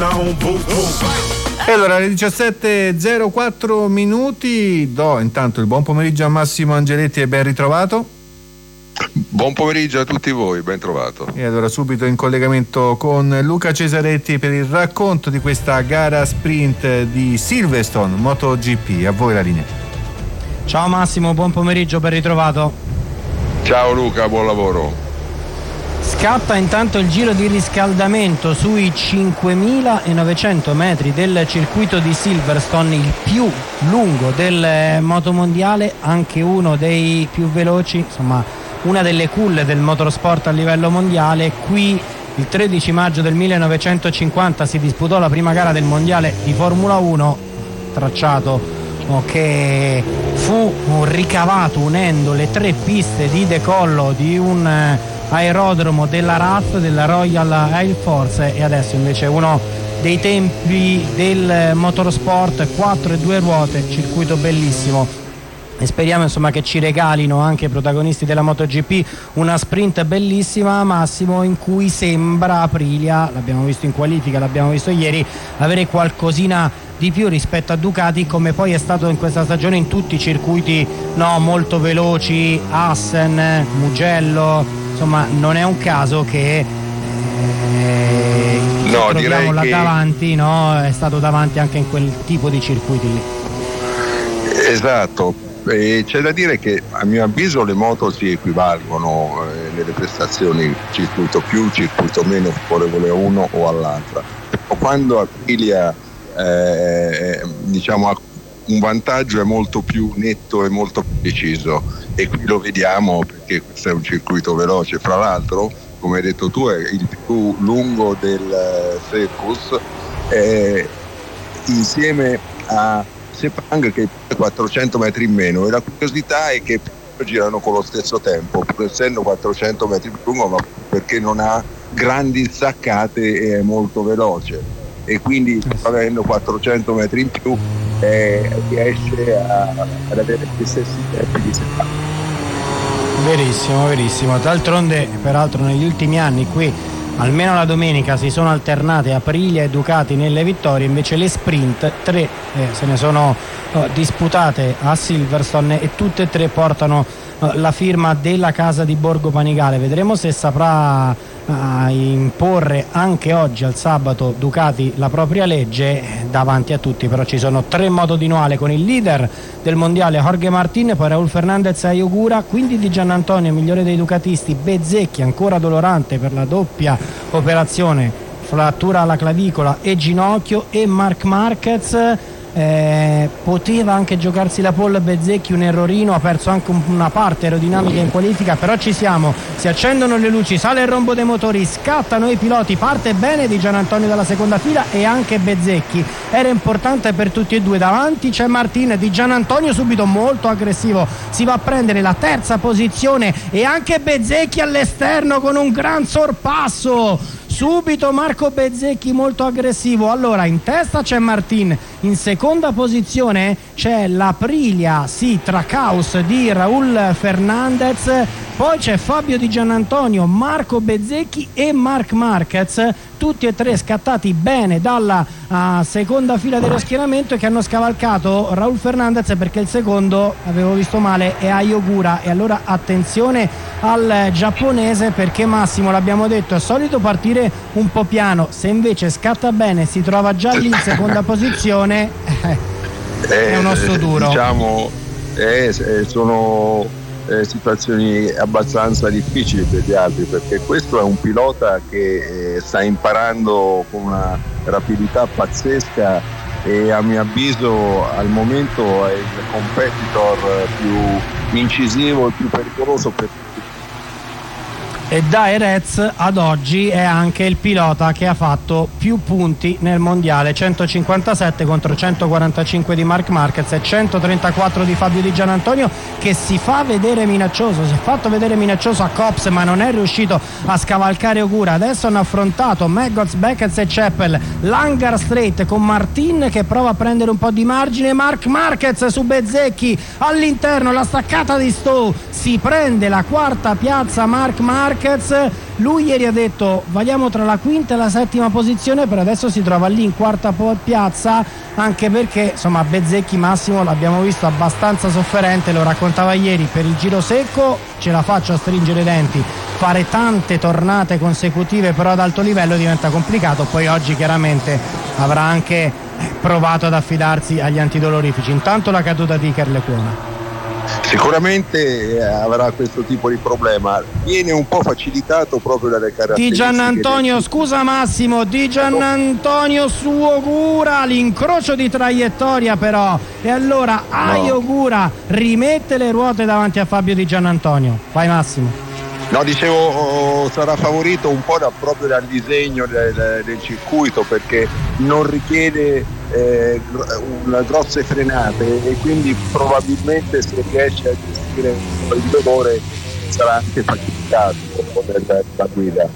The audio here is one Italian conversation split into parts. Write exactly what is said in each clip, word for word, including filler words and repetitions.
E allora alle diciassette e zero quattro minuti do intanto il buon pomeriggio a Massimo Angeletti e ben ritrovato. Buon pomeriggio a tutti voi, ben trovato. E allora subito in collegamento con Luca Cesaretti per il racconto di questa gara sprint di Silverstone MotoGP. A voi la linea. Ciao Massimo, buon pomeriggio, ben ritrovato. Ciao Luca, buon lavoro. Scatta intanto il giro di riscaldamento sui cinquemilanovecento metri del circuito di Silverstone, il più lungo del motomondiale, anche uno dei più veloci, insomma una delle culle del motorsport a livello mondiale. Qui il tredici maggio del millenovecentocinquanta si disputò la prima gara del mondiale di Formula uno, tracciato che fu ricavato unendo le tre piste di decollo di un aerodromo della R A F, della Royal Air Force, e adesso invece uno dei tempi del motorsport, quattro e due ruote, circuito bellissimo, e speriamo insomma che ci regalino anche i protagonisti della MotoGP una sprint bellissima, Massimo, in cui sembra Aprilia, l'abbiamo visto in qualifica, l'abbiamo visto ieri, avere qualcosina di più rispetto a Ducati, come poi è stato in questa stagione in tutti i circuiti no, molto veloci, Assen, Mugello, insomma non è un caso che eh, no, troviamo là che... davanti, no, è stato davanti anche in quel tipo di circuiti lì. Esatto, e c'è da dire che a mio avviso le moto si equivalgono eh, nelle prestazioni, circuito più, circuito meno favorevole a uno o all'altra. Quando Aprilia eh, diciamo ha un vantaggio è molto più netto e molto più preciso, e qui lo vediamo perché questo è un circuito veloce, fra l'altro come hai detto tu è il più lungo del Circus, eh, insieme a Sepang che è quattrocento metri in meno, e la curiosità è che girano con lo stesso tempo, pur essendo quattrocento metri più lungo, ma perché non ha grandi staccate e è molto veloce, e quindi avendo quattrocento metri in più eh, riesce a, ad avere gli stessi tempi di Sepang. Verissimo, verissimo. D'altronde, peraltro, negli ultimi anni qui, almeno la domenica, si sono alternate Aprilia e Ducati nelle vittorie, invece le sprint, tre eh, se ne sono eh, disputate a Silverstone e tutte e tre portano eh, la firma della casa di Borgo Panigale. Vedremo se saprà a imporre anche oggi al sabato Ducati la propria legge davanti a tutti. Però ci sono tre moto di Noale con il leader del mondiale Jorge Martin, poi Raul Fernandez e Ayogura, quindi Di Giannantonio migliore dei ducatisti, Bezzecchi ancora dolorante per la doppia operazione, frattura alla clavicola e ginocchio, e Marc Marquez Eh, poteva anche giocarsi la pole Bezzecchi, un errorino, ha perso anche una parte aerodinamica in qualifica, però ci siamo, si accendono le luci, sale il rombo dei motori, scattano i piloti, parte bene Di Giannantonio dalla seconda fila e anche Bezzecchi, era importante per tutti e due. Davanti c'è Martin, Di Giannantonio subito molto aggressivo, si va a prendere la terza posizione, e anche Bezzecchi all'esterno con un gran sorpasso. Subito Marco Bezzecchi molto aggressivo. Allora in testa c'è Martin, in seconda posizione c'è l'Aprilia sì Tracaus di Raul Fernandez, poi c'è Fabio Di Giannantonio, Marco Bezzecchi e Marc Marquez, tutti e tre scattati bene dalla uh, seconda fila dello schieramento, e che hanno scavalcato Raul Fernandez perché il secondo, avevo visto male, è Ayogura. E allora attenzione al giapponese, perché Massimo, l'abbiamo detto, è solito partire un po' piano, se invece scatta bene, si trova già lì in seconda posizione, eh, è un osso duro. Diciamo eh, sono eh, situazioni abbastanza difficili per gli altri, perché questo è un pilota che eh, sta imparando con una rapidità pazzesca, e a mio avviso al momento è il competitor più incisivo e più pericoloso per tutti. E da Jerez ad oggi è anche il pilota che ha fatto più punti nel mondiale, centocinquantasette contro centoquarantacinque di Marc Marquez e centotrentaquattro di Fabio Di Giannantonio, che si fa vedere minaccioso, si è fatto vedere minaccioso a Copse ma non è riuscito a scavalcare Ogura. Adesso hanno affrontato Maggots, Beckett e Ceppel l'Hangar Straight con Martin che prova a prendere un po' di margine, Marc Marquez su Bezzecchi all'interno, la staccata di Stowe, si prende la quarta piazza Marc Marquez Marquez. Lui ieri ha detto valiamo tra la quinta e la settima posizione, per adesso si trova lì in quarta piazza, anche perché insomma Bezzecchi, Massimo, l'abbiamo visto abbastanza sofferente, lo raccontava ieri, per il giro secco ce la faccio a stringere i denti, fare tante tornate consecutive però ad alto livello diventa complicato. Poi oggi chiaramente avrà anche provato ad affidarsi agli antidolorifici. Intanto la caduta di Iker Lecuona. Sicuramente avrà questo tipo di problema, viene un po' facilitato proprio dalle caratteristiche Di Giannantonio, del... scusa Massimo, Di Giannantonio su Ogura, l'incrocio di traiettoria però, e allora Ai no. Ogura rimette le ruote davanti a Fabio Di Giannantonio. Vai Massimo. No, dicevo, oh, sarà favorito un po' da, proprio dal disegno del, del circuito, perché non richiede eh, una grosse frenate e quindi probabilmente se riesce a gestire il dolore sarà anche facilitato per la guida.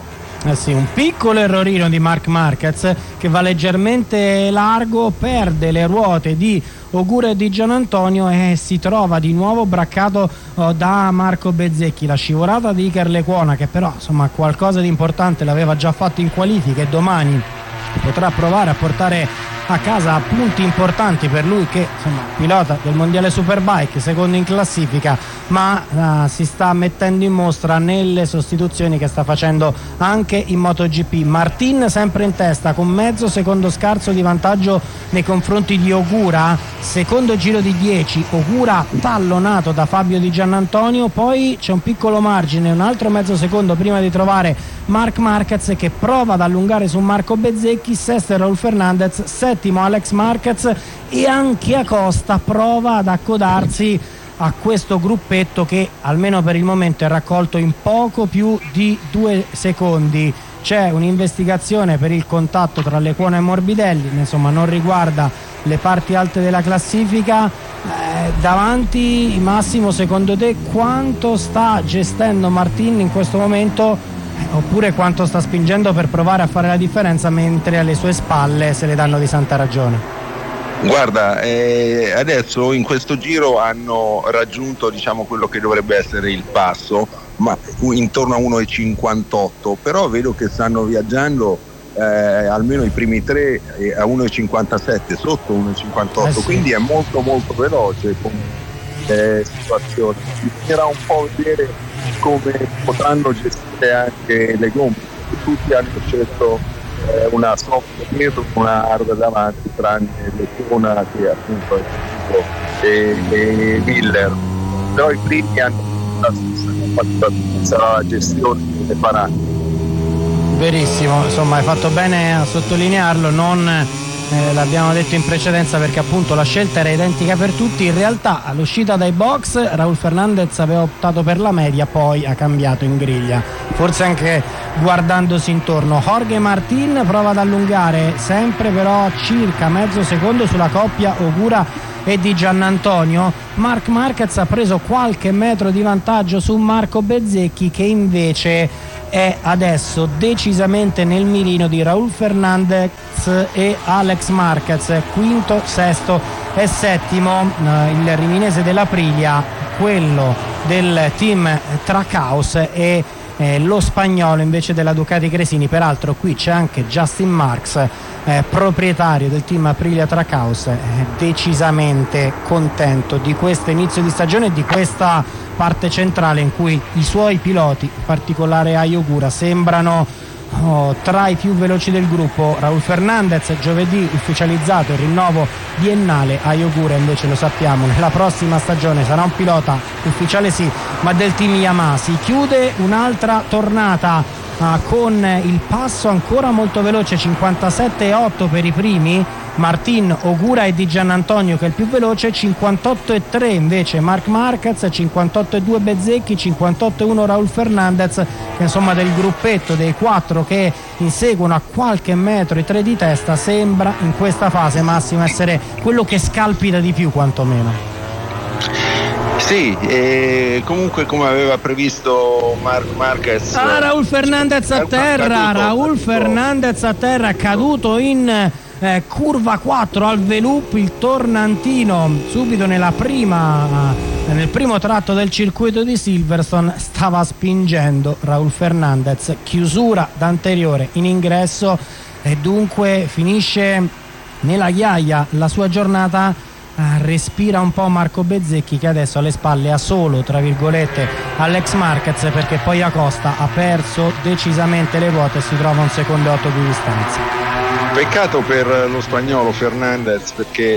Eh sì, un piccolo errorino di Marc Marquez che va leggermente largo, perde le ruote di Ogura e di Giannantonio e si trova di nuovo braccato oh, da Marco Bezzecchi. La scivolata di Iker Lecuona, che però insomma qualcosa di importante l'aveva già fatto in qualifica e domani potrà provare a portare a casa punti importanti per lui, che insomma pilota del mondiale Superbike, secondo in classifica, ma uh, si sta mettendo in mostra nelle sostituzioni che sta facendo anche in MotoGP. Martin sempre in testa con mezzo secondo scarso di vantaggio nei confronti di Ogura, secondo giro di dieci, Ogura tallonato da Fabio Di Giannantonio, poi c'è un piccolo margine, un altro mezzo secondo prima di trovare Marc Marquez che prova ad allungare su Marco Bezzecchi, sesto Raul Fernandez, settimo Alex Marquez e anche Acosta prova ad accodarsi a questo gruppetto che almeno per il momento è raccolto in poco più di due secondi. C'è un'investigazione per il contatto tra Lecuona e Morbidelli, insomma non riguarda le parti alte della classifica. Eh, davanti Massimo, secondo te quanto sta gestendo Martin in questo momento, oppure quanto sta spingendo per provare a fare la differenza, mentre alle sue spalle se le danno di santa ragione? Guarda, eh, adesso in questo giro hanno raggiunto, diciamo, quello che dovrebbe essere il passo, ma intorno a uno virgola cinquantotto, però vedo che stanno viaggiando eh, almeno i primi tre eh, a uno virgola cinquantasette, sotto uno virgola cinquantotto, eh sì. Quindi è molto molto veloce come eh, situazione. Bisognerà un po' vedere come potranno gestire anche le gomme, tutti hanno scelto eh, una soft dietro, una hard davanti, tranne Lecuona che appunto è tutto, e, e Miller, però i primi hanno la stessa capacità, sarà la gestione che ne farà. Verissimo, insomma hai fatto bene a sottolinearlo, non eh, l'abbiamo detto in precedenza perché appunto la scelta era identica per tutti. In realtà all'uscita dai box Raul Fernandez aveva optato per la media, poi ha cambiato in griglia, forse anche guardandosi intorno. Jorge Martin prova ad allungare, sempre però circa mezzo secondo sulla coppia Ogura e Di Giannantonio. Marc Marquez ha preso qualche metro di vantaggio su Marco Bezzecchi, che invece è adesso decisamente nel mirino di Raul Fernandez e Alex Marquez, quinto, sesto e settimo. Il riminese dell'Aprilia, quello del team Trackhouse, e eh, lo spagnolo invece della Ducati Cresini. Peraltro qui c'è anche Justin Marks, eh, proprietario del team Aprilia Trackhouse, eh, decisamente contento di questo inizio di stagione e di questa parte centrale in cui i suoi piloti, in particolare Ai Ogura, sembrano oh, tra i più veloci del gruppo. Raul Fernandez giovedì ufficializzato il rinnovo biennale, Ai Ogura invece lo sappiamo nella prossima stagione sarà un pilota ufficiale sì, ma del team Yamaha. Si chiude un'altra tornata uh, con il passo ancora molto veloce, cinquantasette e otto per i primi Martin, Ogura e Di Giannantonio che è il più veloce, cinquantotto e tre invece Marc Marquez, cinquantotto e due Bezzecchi, cinquantotto e uno Raul Fernandez, che insomma del gruppetto dei quattro che inseguono a qualche metro i tre di testa sembra in questa fase, Massimo, essere quello che scalpita di più quantomeno. Sì, e comunque come aveva previsto Marc Marquez. Ah, Raul Fernandez a terra, caduto, Raul caduto. Fernandez a terra, caduto in eh, curva quattro al Veloop, il tornantino subito nella prima nel primo tratto del circuito di Silverstone stava spingendo Raúl Fernández, chiusura da anteriore in ingresso, e dunque finisce nella ghiaia la sua giornata. Eh, respira un po' Marco Bezzecchi, che adesso alle spalle ha solo, tra virgolette, Alex Marquez, perché poi Acosta ha perso decisamente le ruote e si trova un secondo e otto di distanza. Peccato per lo spagnolo Fernandez, perché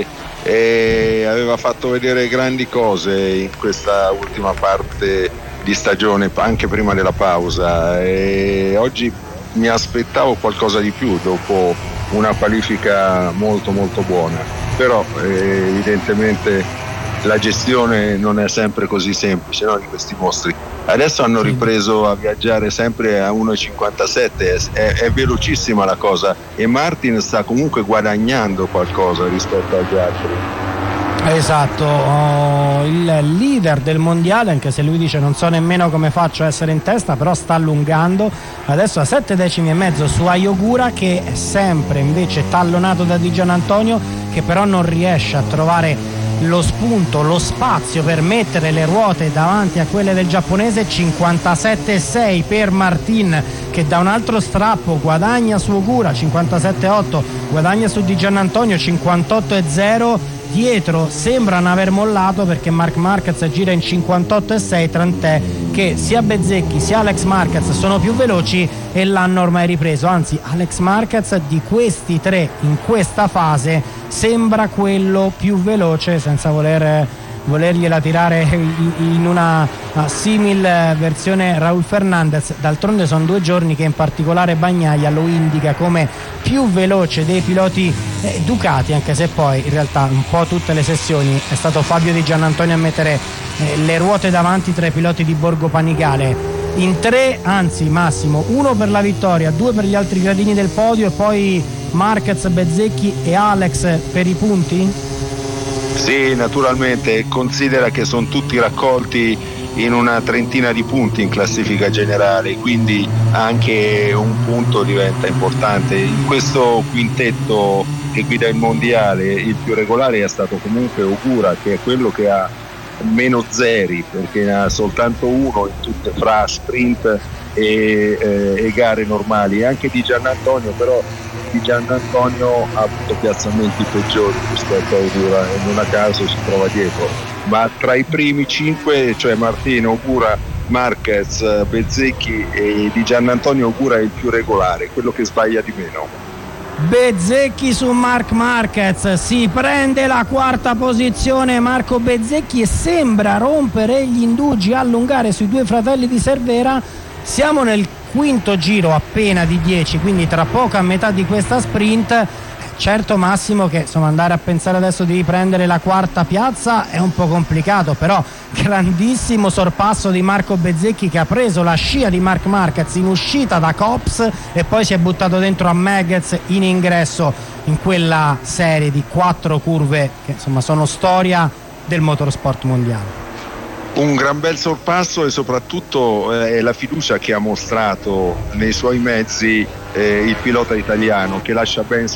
eh, aveva fatto vedere grandi cose in questa ultima parte di stagione, anche prima della pausa, e oggi mi aspettavo qualcosa di più dopo una qualifica molto molto buona, però eh, evidentemente la gestione non è sempre così semplice, no, di questi mostri. Adesso hanno ripreso a viaggiare sempre a uno virgola cinquantasette, è, è velocissima la cosa, e Martin sta comunque guadagnando qualcosa rispetto agli altri. Esatto, oh, il leader del mondiale, anche se lui dice non so nemmeno come faccio a essere in testa, però sta allungando, adesso a sette decimi e mezzo su Ayogura, che è sempre invece tallonato da Di Giannantonio, che però non riesce a trovare lo spunto, lo spazio per mettere le ruote davanti a quelle del giapponese. Cinquantasette e sei per Martin, che da un altro strappo guadagna su Ogura, cinquantasette e otto guadagna su Di Giannantonio, cinquantotto e zero. Dietro sembrano aver mollato, perché Marc Marquez gira in cinquantotto e sei, tant'è che sia Bezzecchi sia Alex Marquez sono più veloci e l'hanno ormai ripreso. Anzi, Alex Marquez di questi tre in questa fase sembra quello più veloce, senza voler volergliela tirare in una simil versione Raúl Fernández. D'altronde sono due giorni che in particolare Bagnaia lo indica come più veloce dei piloti eh, Ducati, anche se poi in realtà un po' tutte le sessioni è stato Fabio Di Giannantonio a mettere eh, le ruote davanti tra i piloti di Borgo Panigale. In tre, anzi Massimo, uno per la vittoria, due per gli altri gradini del podio, e poi Marquez, Bezzecchi e Alex per i punti? Sì, naturalmente, considera che sono tutti raccolti in una trentina di punti in classifica generale, quindi anche un punto diventa importante. In questo quintetto che guida il mondiale il più regolare è stato comunque Ogura, che è quello che ha meno zeri, perché ne ha soltanto uno in tutte fra sprint e, eh, e gare normali. Anche Di Giannantonio, però Di Giannantonio ha avuto piazzamenti peggiori rispetto a Ogura e non a caso si trova dietro, ma tra i primi cinque, cioè Martino, Ogura, Marquez, Bezzecchi e Di Giannantonio, Ogura è il più regolare, quello che sbaglia di meno. Bezzecchi su Marc Marquez, si prende la quarta posizione Marco Bezzecchi e sembra rompere gli indugi, allungare sui due fratelli di Cervera. Siamo nel quinto giro appena di dieci, quindi tra poco a metà di questa sprint. Certo Massimo che insomma andare a pensare adesso di riprendere la quarta piazza è un po' complicato, però grandissimo sorpasso di Marco Bezzecchi, che ha preso la scia di Marc Marquez in uscita da Copse e poi si è buttato dentro a Meghez in ingresso in quella serie di quattro curve che insomma sono storia del motorsport mondiale. Un gran bel sorpasso, e soprattutto eh, la fiducia che ha mostrato nei suoi mezzi eh, il pilota italiano, che lascia ben